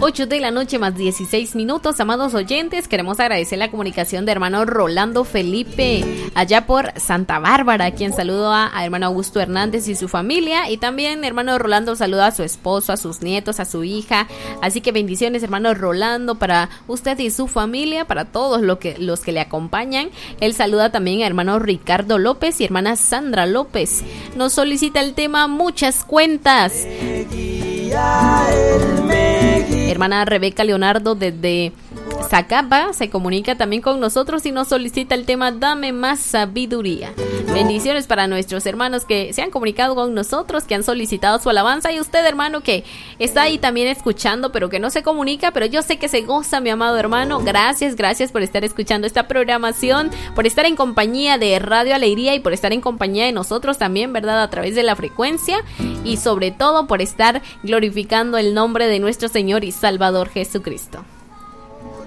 8 de la noche más 16 minutos, amados oyentes. Queremos agradecer la comunicación de hermano Rolando Felipe, allá por Santa Bárbara, quien saluda a hermano Augusto Hernández y su familia. Y también hermano Rolando saluda a su esposo, a sus nietos, a su hija. Así que bendiciones, hermano Rolando, para usted y su familia, para todos los que le acompañan. Él saluda también a hermano Ricardo López y hermana Sandra López. Nos solicita el tema Muchas Cuentas. Hermana Rebeca Leonardo desde Zacapa se comunica también con nosotros y nos solicita el tema Dame Más Sabiduría. Bendiciones para nuestros hermanos que se han comunicado con nosotros, que han solicitado su alabanza, y usted, hermano, que está ahí también escuchando pero que no se comunica, pero yo sé que se goza, mi amado hermano. Gracias por estar escuchando esta programación, por estar en compañía de Radio Alegría y por estar en compañía de nosotros también, ¿verdad?, a través de la frecuencia, y sobre todo por estar glorificando el nombre de nuestro Señor y Salvador Jesucristo.